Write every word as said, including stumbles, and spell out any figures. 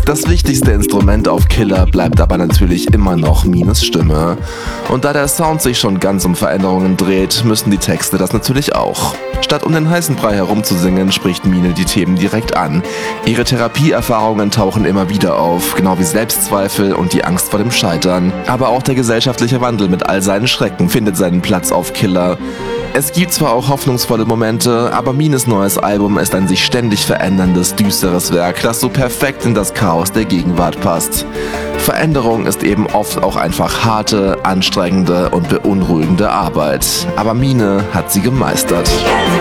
Das wichtigste Instrument auf Killer bleibt aber natürlich immer noch Mines Stimme. Und da der Sound sich schon ganz um Veränderungen dreht, müssen die Texte das natürlich auch. Statt um den heißen Brei herumzusingen, spricht Mine die Themen direkt an. Ihre Therapieerfahrungen tauchen immer wieder auf, genau wie Selbstzweifel und die Angst vor dem Scheitern. Aber auch der gesellschaftliche Wandel mit all seinen Schrecken findet seinen Platz auf Killer. Es gibt zwar auch hoffnungsvolle Momente, aber Mines neues Album ist ein sich ständig veränderndes, düsteres Werk, das so perfekt in das Chaos der Gegenwart passt. Veränderung ist eben oft auch einfach harte, anstrengende und beunruhigende Arbeit. Aber Mine hat sie gemeistert.